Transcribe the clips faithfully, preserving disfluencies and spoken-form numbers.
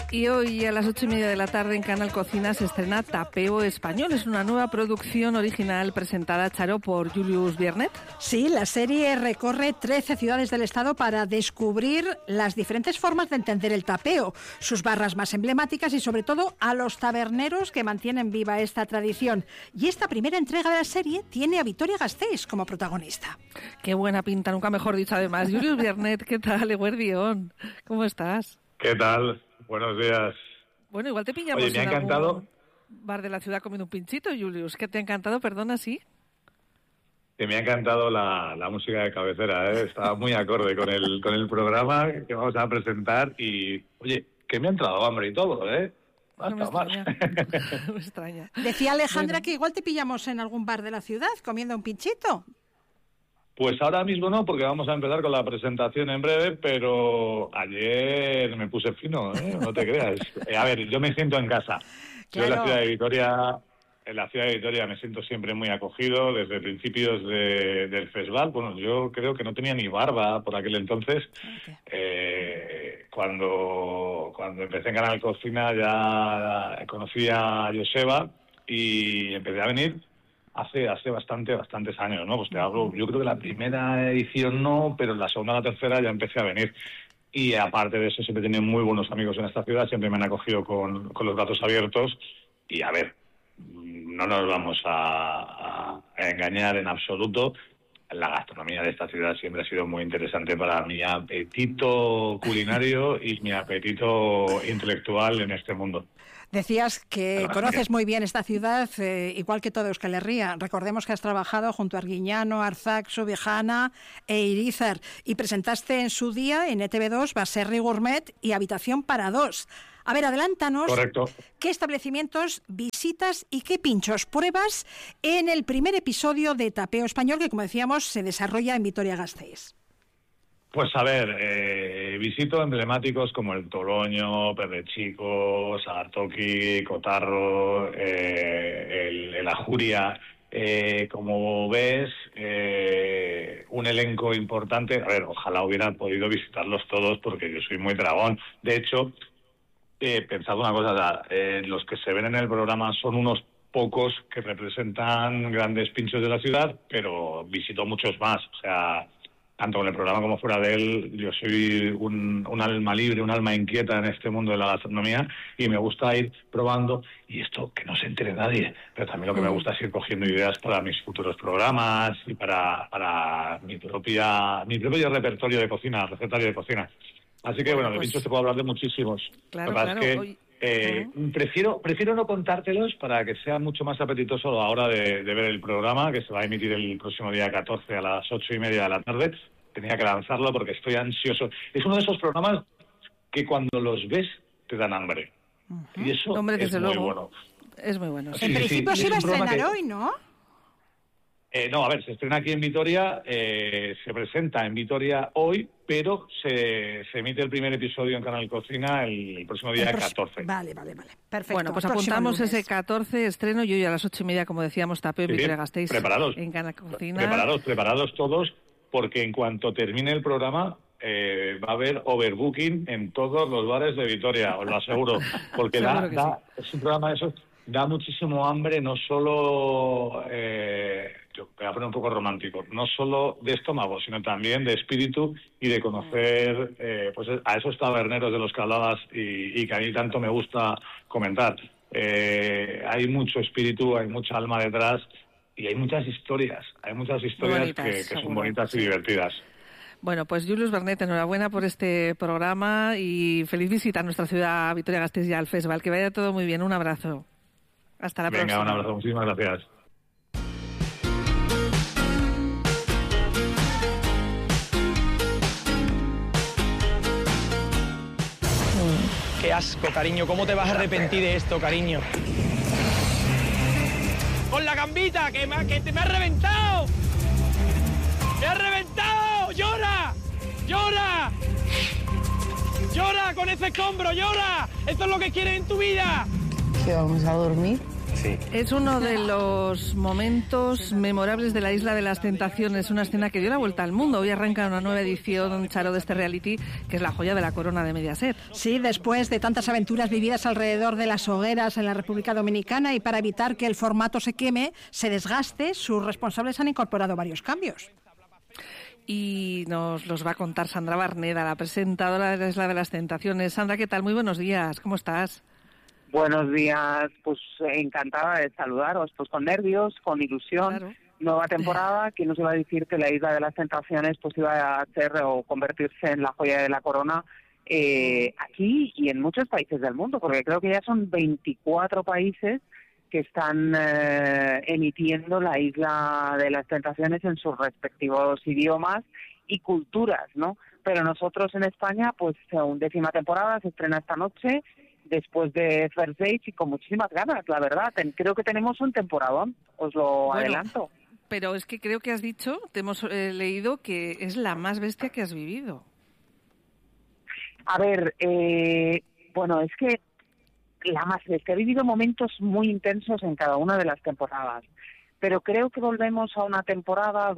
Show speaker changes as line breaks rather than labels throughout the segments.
Y hoy a las ocho y media de la tarde en Canal Cocina se estrena Tapeo Español. Es una nueva producción original presentada, Charo, por Julius Viernet.
Sí, la serie recorre trece ciudades del estado para descubrir las diferentes formas de entender el tapeo, sus barras más emblemáticas y sobre todo a los taberneros que mantienen viva esta tradición. Y esta primera entrega de la serie tiene a Vitoria Gasteiz como protagonista.
Qué buena pinta, nunca mejor dicho además. Julius Viernet, ¿qué tal? Eguerdión, ¿cómo estás?
¿Qué tal? Buenos días.
Bueno, igual te pillamos
Oye, me ha
en
encantado.
algún bar de la ciudad comiendo un pinchito, Julius. ¿Qué te ha encantado? Perdona, ¿sí?
Que me ha encantado la, la música de cabecera, ¿eh? Estaba muy acorde con el con el programa que vamos a presentar y, oye, que me ha entrado hambre y todo, ¿eh?
No me extraña. me extraña.
Decía Alejandra
bueno.
que igual te pillamos en algún bar de la ciudad comiendo un pinchito.
Pues ahora mismo no, porque vamos a empezar con la presentación en breve, pero ayer me puse fino, ¿eh? No te creas. Eh, a ver, yo me siento en casa.
Claro.
Yo en la ciudad de Vitoria, en la ciudad de Vitoria me siento siempre muy acogido desde principios de, del festival. Bueno, yo creo que no tenía ni barba por aquel entonces.
Okay.
Eh, cuando, cuando empecé en Canal Cocina ya conocí a Joseba y empecé a venir. Hace hace bastante, bastantes años, ¿no? Pues te hablo, yo creo que la primera edición no, pero en la segunda o la tercera ya empecé a venir. Y aparte de eso, siempre he tenido muy buenos amigos en esta ciudad, siempre me han acogido con, con los brazos abiertos. Y a ver, no nos vamos a, a engañar en absoluto. La gastronomía de esta ciudad siempre ha sido muy interesante para mi apetito culinario y mi apetito intelectual en este mundo.
Decías que conoces muy bien esta ciudad, eh, igual que toda Euskal Herria. Recordemos que has trabajado junto a Arguiñano, Arzac, Viejana e Irizar y presentaste en su día en E T V dos Baserri Gourmet y Habitación para dos. A ver, adelántanos.
Correcto.
¿Qué establecimientos visitas y qué pinchos pruebas en el primer episodio de Tapeo Español que, como decíamos, se desarrolla en Vitoria-Gasteiz?
Pues a ver, eh, visito emblemáticos como el Toloño, Perrechico, Sagartoki, Cotarro, eh, el, el Ajuria. Eh, como ves, eh, un elenco importante. A ver, ojalá hubiera podido visitarlos todos porque yo soy muy dragón. De hecho, he pensado una cosa, eh, los que se ven en el programa son unos pocos que representan grandes pinchos de la ciudad, pero visito muchos más, o sea, tanto en el programa como fuera de él. Yo soy un, un alma libre, un alma inquieta en este mundo de la gastronomía y me gusta ir probando, y esto que no se entere nadie, pero también lo que me gusta es ir cogiendo ideas para mis futuros programas y para, para mi propia mi propio repertorio de cocina, recetario de cocina. Así que, bueno, de
pues,
pinchos te puedo hablar de muchísimos.
Claro,
Lo que pasa
claro.
es que
Hoy...
eh, uh-huh. prefiero prefiero no contártelos para que sea mucho más apetitoso a la hora de, de ver el programa, que se va a emitir el próximo día catorce a las ocho y media de la tarde. Tenía que lanzarlo porque estoy ansioso. Es uno de esos programas que cuando los ves te dan hambre. Uh-huh. Y eso
Hombre,
es muy
luego,
bueno.
Es muy bueno.
Sí, en sí, principio sí, se iba a estrenar que... hoy, ¿no?
Eh, no, a ver, se estrena aquí en Vitoria, eh, se presenta en Vitoria hoy, pero se, se emite el primer episodio en Canal Cocina el, el próximo día el próximo, catorce.
Vale, vale, vale. Perfecto.
Bueno, pues apuntamos lunes. Ese catorce estreno y hoy a las ocho y media, como decíamos, Tapeo en sí, Vitoria Gasteiz.
Preparados.
En Canal Cocina.
Preparados, preparados todos, porque en cuanto termine el programa eh, va a haber overbooking en todos los bares de Vitoria, os lo aseguro. Porque da, da, sí. es un programa de esos, da muchísimo hambre, no solo... Eh, yo voy a poner un poco romántico, no solo de estómago, sino también de espíritu y de conocer eh, pues a esos taberneros de los que hablabas y, y que a mí tanto me gusta comentar. Eh, hay mucho espíritu, hay mucha alma detrás y hay muchas historias, hay muchas historias bonitas, que, que son seguro, bonitas y sí. divertidas.
Bueno, pues Julius Viernet, enhorabuena por este programa y feliz visita a nuestra ciudad, Vitoria-Gasteiz y al festival. Que vaya todo muy bien, un abrazo. Hasta la
Venga,
próxima.
Venga, un abrazo, muchísimas gracias.
Qué asco, cariño. ¿Cómo te vas a arrepentir de esto, cariño? ¡Con la gambita! ¡Que me, que te me ha reventado! ¡Me ha reventado! ¡Llora! ¡Llora! ¡Llora con ese escombro! ¡Llora! ¡Esto es lo que quieres en tu vida!
¿Que vamos a dormir? sí.
Es uno de los momentos memorables de la Isla de las Tentaciones, una escena que dio la vuelta al mundo. Hoy arranca una nueva edición, Charo, de este reality, que es la joya de la corona de Mediaset.
Sí, después de tantas aventuras vividas alrededor de las hogueras en la República Dominicana y para evitar que el formato se queme, se desgaste, sus responsables han incorporado varios cambios.
Y nos los va a contar Sandra Barneda, la presentadora de la Isla de las Tentaciones. Sandra, ¿qué tal? Muy buenos días, ¿cómo estás?
Buenos días, pues encantada de saludaros, pues con nervios, con ilusión. Claro. Nueva temporada, ¿quién nos iba a decir que la Isla de las Tentaciones pues iba a ser o convertirse en la joya de la corona eh, aquí y en muchos países del mundo? Porque creo que ya son veinticuatro países que están eh, emitiendo la Isla de las Tentaciones en sus respectivos idiomas y culturas, ¿no? Pero nosotros en España, pues undécima temporada, se estrena esta noche, después de First Dates y con muchísimas ganas, la verdad. Creo que tenemos un temporadón, os lo bueno, adelanto.
Pero es que creo que has dicho, te hemos eh, leído que es la más bestia que has vivido.
A ver, eh, bueno, es que la más bestia. He vivido momentos muy intensos en cada una de las temporadas, pero creo que volvemos a una temporada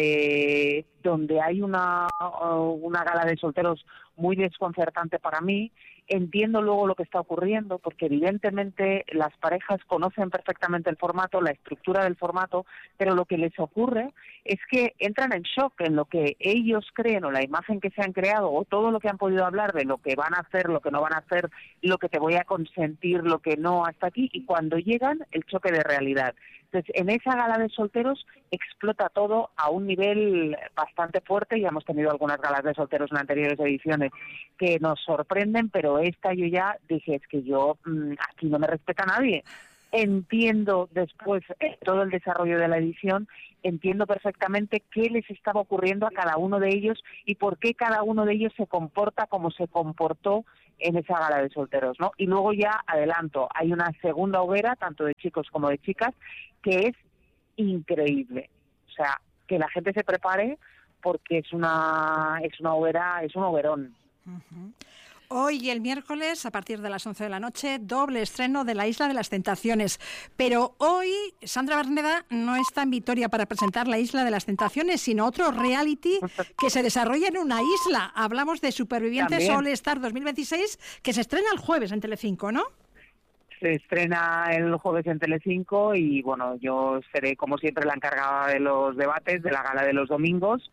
donde donde hay una una gala de solteros muy desconcertante para mí. Entiendo luego lo que está ocurriendo, porque evidentemente las parejas conocen perfectamente el formato, la estructura del formato, pero lo que les ocurre es que entran en shock en lo que ellos creen o la imagen que se han creado o todo lo que han podido hablar de lo que van a hacer, lo que no van a hacer, lo que te voy a consentir, lo que no, hasta aquí, y cuando llegan, el choque de realidad. Entonces, en esa gala de solteros explota todo a un nivel bastante fuerte. Ya hemos tenido algunas galas de solteros en anteriores ediciones que nos sorprenden, pero esta yo ya dije, es que yo mmm, aquí no me respeta nadie. Entiendo después eh, todo el desarrollo de la edición, entiendo perfectamente qué les estaba ocurriendo a cada uno de ellos y por qué cada uno de ellos se comporta como se comportó en esa gala de solteros, ¿no? Y luego ya adelanto, hay una segunda hoguera, tanto de chicos como de chicas, que es increíble. O sea, que la gente se prepare porque es una es una hoguera, es un hoguerón.
Uh-huh. Hoy y el miércoles, a partir de las once de la noche, doble estreno de la Isla de las Tentaciones. Pero hoy Sandra Barneda no está en Vitoria para presentar la Isla de las Tentaciones, sino otro reality que se desarrolla en una isla. Hablamos de Supervivientes All Star dos mil veintiséis, que se estrena el jueves en Telecinco, ¿no?
Se estrena el jueves en Telecinco y, bueno, yo seré, como siempre, la encargada de los debates, de la gala de los domingos,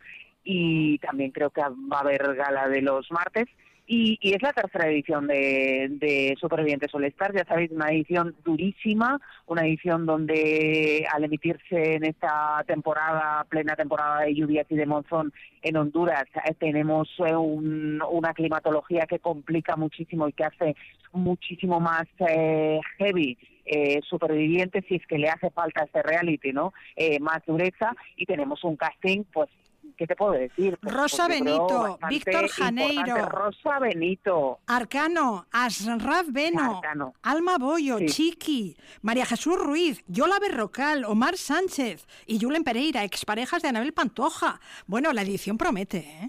y también creo que va a haber gala de los martes. Y, y es la tercera edición de, de Supervivientes All Star, ya sabéis, una edición durísima, una edición donde al emitirse en esta temporada, plena temporada de lluvias y de monzón en Honduras, tenemos un, una climatología que complica muchísimo y que hace muchísimo más eh, heavy eh, Supervivientes, si es que le hace falta este reality, ¿no? Eh, más dureza, y tenemos un casting, pues, ¿qué te puedo decir? Pues,
Rosa
pues
Benito, Víctor Janeiro,
Rosa Benito,
Arcano, Asraf Beno,
Arcano.
Alma Bollo,
sí.
Chiqui, María Jesús Ruiz, Yola Berrocal, Omar Sánchez y Julen Pereira, exparejas de Anabel Pantoja. Bueno, la edición promete, ¿eh?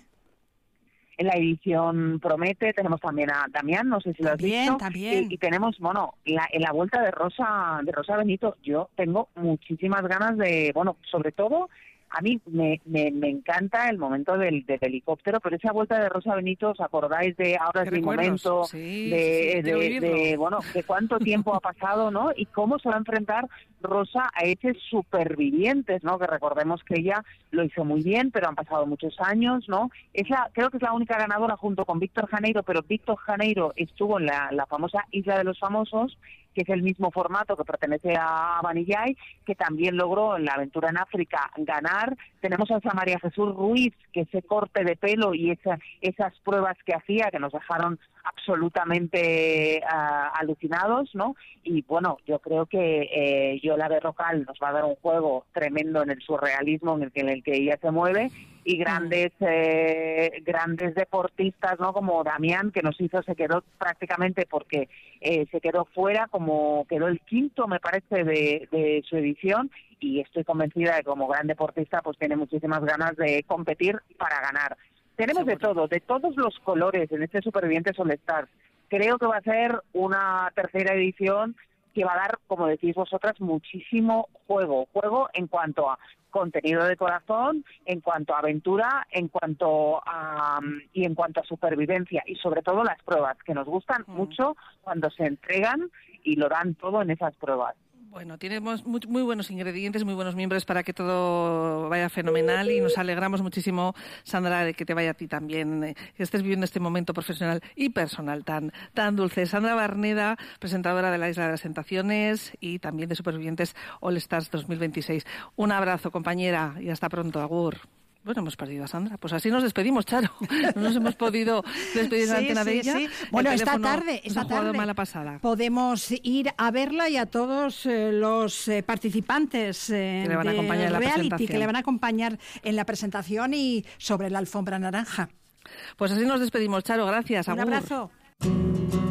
En la edición promete, tenemos también a Damián, no sé si lo has
también,
visto.
También,
y, y tenemos, bueno, la, en la vuelta de Rosa de Rosa Benito, yo tengo muchísimas ganas de, bueno, sobre todo, a mí me, me, me encanta el momento del, del helicóptero, pero esa vuelta de Rosa Benito, ¿os acordáis de ahora es mi momento?
Sí,
de,
sí,
de, de, bueno, de cuánto tiempo ha pasado, ¿no? Y cómo se va a enfrentar Rosa a esos supervivientes, ¿no? Que recordemos que ella lo hizo muy bien, pero han pasado muchos años, ¿no? Es la, creo que es la única ganadora junto con Víctor Janeiro, pero Víctor Janeiro estuvo en la, la famosa Isla de los Famosos, que es el mismo formato que pertenece a Vanillay, que también logró en la aventura en África ganar. Tenemos a esa María Jesús Ruiz, que ese corte de pelo y esa, esas pruebas que hacía, que nos dejaron absolutamente uh, alucinados, ¿no? Y bueno, yo creo que eh, Yola Berrocal nos va a dar un juego tremendo en el surrealismo en el que, en el que ella se mueve, y grandes eh, grandes deportistas, ¿no? Como Damián, que nos hizo, se quedó prácticamente porque eh, se quedó fuera, como quedó el quinto, me parece, de, de su edición, y estoy convencida de que como gran deportista pues tiene muchísimas ganas de competir para ganar. Tenemos de todo, de todos los colores en este Supervivientes All Stars. Creo que va a ser una tercera edición que va a dar, como decís vosotras, muchísimo juego. Juego en cuanto a contenido de corazón, en cuanto a aventura, en cuanto a y en cuanto a supervivencia, y sobre todo las pruebas, que nos gustan mm. mucho cuando se entregan y lo dan todo en esas pruebas.
Bueno, tenemos muy, muy buenos ingredientes, muy buenos miembros para que todo vaya fenomenal, y nos alegramos muchísimo, Sandra, de que te vaya a ti también, eh, que estés viviendo este momento profesional y personal tan, tan dulce. Sandra Barneda, presentadora de La Isla de las Tentaciones y también de Supervivientes All Stars dos mil veintiséis. Un abrazo, compañera, y hasta pronto. Agur. Bueno, hemos perdido a Sandra. Pues así nos despedimos, Charo. No nos hemos podido despedir en la
sí,
antena
sí,
de ella.
Sí. Bueno, esta tarde, esta tarde
mala pasada.
podemos ir a verla, y a todos eh, los eh, participantes eh,
que le van a acompañar
de
en la
reality que le van a acompañar en la presentación y sobre la alfombra naranja.
Pues así nos despedimos, Charo. Gracias.
Un
Agur.
abrazo.